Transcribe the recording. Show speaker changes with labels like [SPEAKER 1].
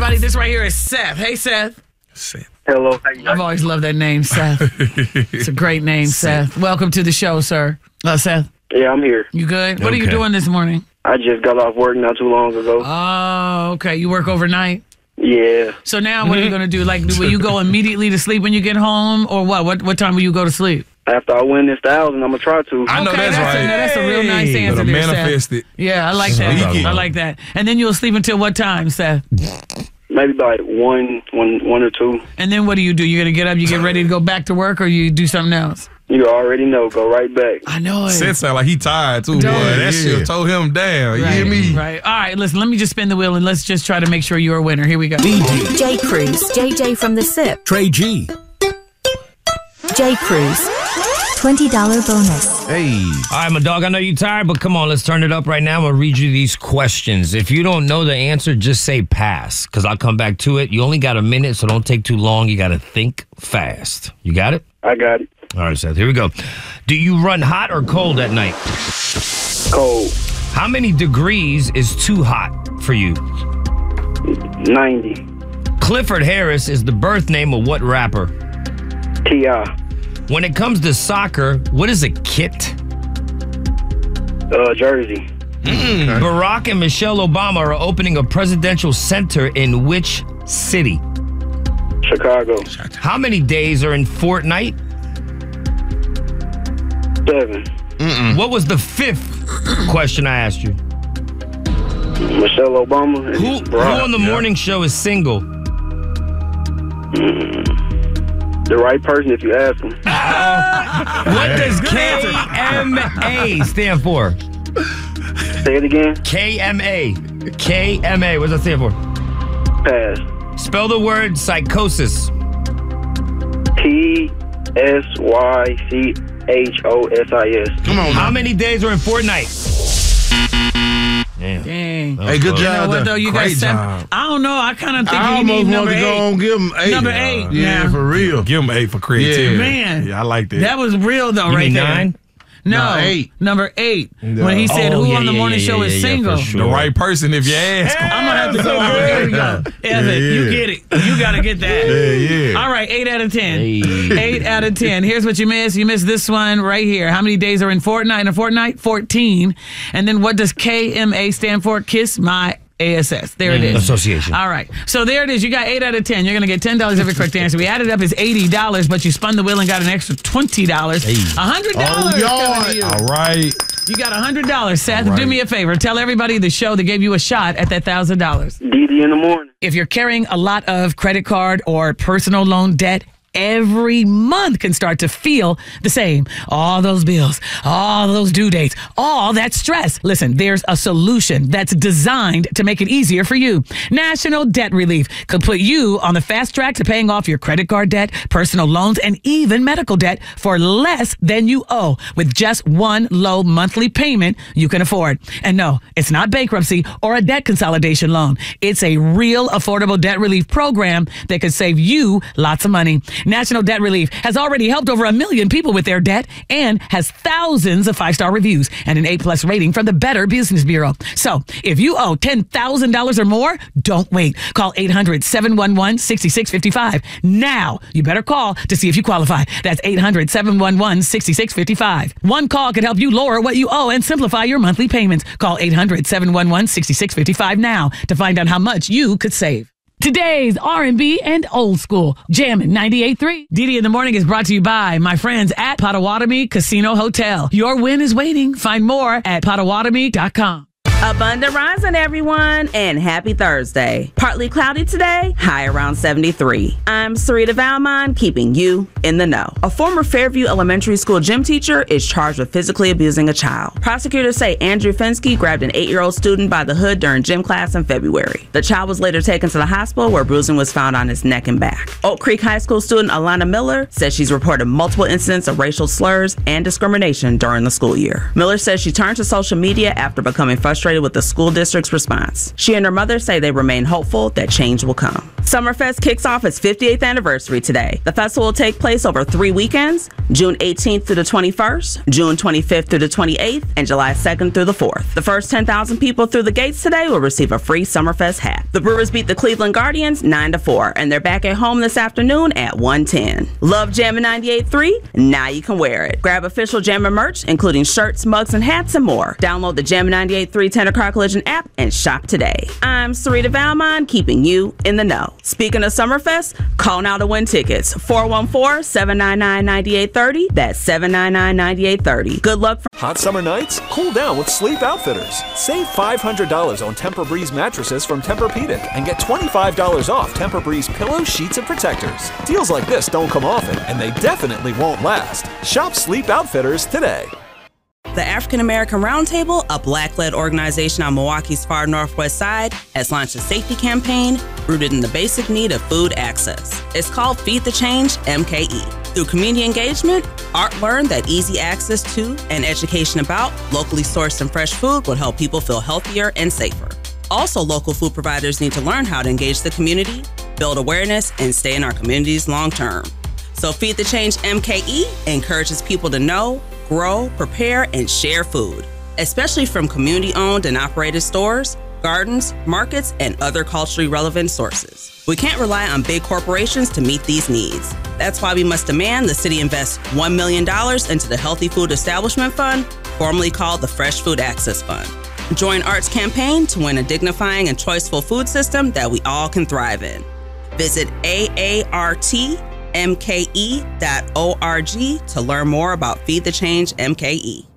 [SPEAKER 1] everybody. This right here is Seth. Hey, Seth.
[SPEAKER 2] Hello. How you doing?
[SPEAKER 1] I've always loved that name, Seth. It's a great name, Seth. Welcome to the show, sir. Seth.
[SPEAKER 2] Yeah, I'm here.
[SPEAKER 1] You good? What are you doing this morning?
[SPEAKER 2] I just got off work not too long ago.
[SPEAKER 1] Oh, okay. You work overnight?
[SPEAKER 2] Yeah.
[SPEAKER 1] So now what are you going to do? Like, will you go immediately to sleep when you get home, or what? What time will you go to sleep?
[SPEAKER 2] After I win this 1,000, I'm going to try to.
[SPEAKER 3] I know that's right.
[SPEAKER 1] That's a real nice answer there,
[SPEAKER 3] manifest
[SPEAKER 1] Seth.
[SPEAKER 3] it.
[SPEAKER 1] Yeah, I like that. I like that. And then you'll sleep until what time, Seth?
[SPEAKER 2] Maybe by one or two.
[SPEAKER 1] And then what do? You're going to get up, you get ready to go back to work, or you do something else?
[SPEAKER 2] You already know. Go right back.
[SPEAKER 1] I know it.
[SPEAKER 3] Seth sound like he tired, too, boy. That shit told him down. You hear me?
[SPEAKER 1] Right. All right, listen, let me just spin the wheel, and let's just try to make sure you're a winner. Here we go.
[SPEAKER 4] J. Cruz, JJ from the SIP,
[SPEAKER 5] Trey G.
[SPEAKER 4] J. Cruz, $20 bonus.
[SPEAKER 5] Hey.
[SPEAKER 6] All right, my dog, I know you're tired, but come on, let's turn it up right now. I'm going to read you these questions. If you don't know the answer, just say pass, because I'll come back to it. You only got a minute, so don't take too long. You got to think fast. You got it?
[SPEAKER 2] I got it.
[SPEAKER 6] All right, Seth, here we go. Do you run hot or cold at night?
[SPEAKER 2] Cold.
[SPEAKER 6] How many degrees is too hot for you?
[SPEAKER 2] 90.
[SPEAKER 6] Clifford Harris is the birth name of what rapper?
[SPEAKER 2] T.I.
[SPEAKER 6] When it comes to soccer, what is a kit?
[SPEAKER 2] Jersey.
[SPEAKER 6] Barack and Michelle Obama are opening a presidential center in which city?
[SPEAKER 2] Chicago.
[SPEAKER 6] How many days are in Fortnite?
[SPEAKER 2] 7.
[SPEAKER 6] What was the fifth question I asked you?
[SPEAKER 2] Michelle Obama.
[SPEAKER 6] Who on the morning show is single?
[SPEAKER 2] The right person if you ask them.
[SPEAKER 6] What does KMA stand for?
[SPEAKER 2] Say it again.
[SPEAKER 6] KMA. KMA. What does that stand for?
[SPEAKER 2] Pass.
[SPEAKER 6] Spell the word psychosis.
[SPEAKER 2] T-S-Y-C-H-O-S-I-S.
[SPEAKER 5] Come on.
[SPEAKER 6] How many days are in Fortnite? Damn.
[SPEAKER 1] Dang.
[SPEAKER 5] Hey, good job.
[SPEAKER 1] You know what, though? You got
[SPEAKER 5] Great
[SPEAKER 1] 7.
[SPEAKER 5] job.
[SPEAKER 1] I don't know. I kind of think
[SPEAKER 5] I
[SPEAKER 1] you need
[SPEAKER 5] almost
[SPEAKER 1] number
[SPEAKER 5] want to
[SPEAKER 1] 8.
[SPEAKER 5] go on give him 8.
[SPEAKER 1] Number 8.
[SPEAKER 5] Yeah,
[SPEAKER 1] now.
[SPEAKER 5] for real.
[SPEAKER 3] Give him 8 for creativity.
[SPEAKER 5] Yeah.
[SPEAKER 1] Man.
[SPEAKER 3] Yeah, I like that.
[SPEAKER 1] That was real, though,
[SPEAKER 6] You
[SPEAKER 1] right
[SPEAKER 6] mean
[SPEAKER 1] there.
[SPEAKER 6] 9?
[SPEAKER 1] No,
[SPEAKER 5] 8.
[SPEAKER 1] Number 8. When he said,
[SPEAKER 6] Oh,
[SPEAKER 1] who
[SPEAKER 6] yeah,
[SPEAKER 1] on the
[SPEAKER 6] yeah,
[SPEAKER 1] morning
[SPEAKER 6] yeah,
[SPEAKER 1] show is
[SPEAKER 6] yeah,
[SPEAKER 1] single?
[SPEAKER 6] for sure.
[SPEAKER 3] the right person if you ask.
[SPEAKER 1] I'm going to have to go on. Here we go. Evan, you get it. You got to get that.
[SPEAKER 3] Yeah.
[SPEAKER 1] All right, 8 out of 10.
[SPEAKER 6] Hey.
[SPEAKER 1] 8 out of 10. Here's what you missed. You missed this one right here. How many days are in Fortnite? In a fortnight? 14. And then what does KMA stand for? Kiss My ASS. There it is.
[SPEAKER 6] Association.
[SPEAKER 1] All right. So there it is. You got 8 out of 10. You're going to get $10 every correct answer. We added up as $80, but you spun the wheel and got an extra $20. $100 coming to you.
[SPEAKER 3] All right.
[SPEAKER 1] You got $100. Seth,
[SPEAKER 3] All right.
[SPEAKER 1] do me a favor. Tell everybody the show that gave you a shot at that $1,000.
[SPEAKER 2] Didi in the morning.
[SPEAKER 1] If you're carrying a lot of credit card or personal loan debt, every month can start to feel the same. All those bills, all those due dates, all that stress. Listen, there's a solution that's designed to make it easier for you. National Debt Relief could put you on the fast track to paying off your credit card debt, personal loans, and even medical debt for less than you owe with just one low monthly payment you can afford. And no, it's not bankruptcy or a debt consolidation loan. It's a real affordable debt relief program that could save you lots of money. National Debt Relief has already helped over 1 million people with their debt and has thousands of 5-star reviews and an A+ rating from the Better Business Bureau. So if you owe $10,000 or more, don't wait. Call 800-711-6655. Now, you better call to see if you qualify. That's 800-711-6655. One call could help you lower what you owe and simplify your monthly payments. Call 800-711-6655 now to find out how much you could save. Today's R&B and old school. Jammin' 98.3. Didi in the Morning is brought to you by my friends at Potawatomi Casino Hotel. Your win is waiting. Find more at Potawatomi.com.
[SPEAKER 7] Abundant rising, everyone, and happy Thursday. Partly cloudy today, high around 73. I'm Sarita Valmont, keeping you in the know. A former Fairview Elementary School gym teacher is charged with physically abusing a child. Prosecutors say Andrew Fensky grabbed an 8-year-old student by the hood during gym class in February. The child was later taken to the hospital where bruising was found on his neck and back. Oak Creek High School student Alana Miller says she's reported multiple incidents of racial slurs and discrimination during the school year. Miller says she turned to social media after becoming frustrated with the school district's response. She and her mother say they remain hopeful that change will come. Summerfest kicks off its 58th anniversary today. The festival will take place over 3 weekends, June 18th through the 21st, June 25th through the 28th, and July 2nd through the 4th. The first 10,000 people through the gates today will receive a free Summerfest hat. The Brewers beat the Cleveland Guardians 9-4, and they're back at home this afternoon at 1:10. Love Jammin' 98.3? Now you can wear it. Grab official Jammin' merch, including shirts, mugs, and hats, and more. Download the Jammin' 98.3 Tendercar Collision app and shop today. I'm Sarita Valmont, keeping you in the know. Speaking of Summerfest, call now to win tickets. 414-799-9830. That's 799-9830. Good luck.
[SPEAKER 5] Hot summer nights? Cool down with Sleep Outfitters. Save $500 on Tempur-Breeze mattresses from Tempur-Pedic and get $25 off Tempur-Breeze pillows, sheets, and protectors. Deals like this don't come often, and they definitely won't last. Shop Sleep Outfitters today.
[SPEAKER 7] The African American Roundtable, a Black-led organization on Milwaukee's far northwest side, has launched a safety campaign rooted in the basic need of food access. It's called Feed the Change MKE. Through community engagement, Art learned that easy access to and education about locally sourced and fresh food will help people feel healthier and safer. Also, local food providers need to learn how to engage the community, build awareness, and stay in our communities long term. So Feed the Change MKE encourages people to know, grow, prepare, and share food, especially from community-owned and operated stores, gardens, markets, and other culturally relevant sources. We can't rely on big corporations to meet these needs. That's why we must demand the city invest $1 million into the Healthy Food Establishment Fund, formerly called the Fresh Food Access Fund. Join Art's campaign to win a dignifying and choiceful food system that we all can thrive in. Visit AARTMKE.org to learn more about Feed the Change MKE.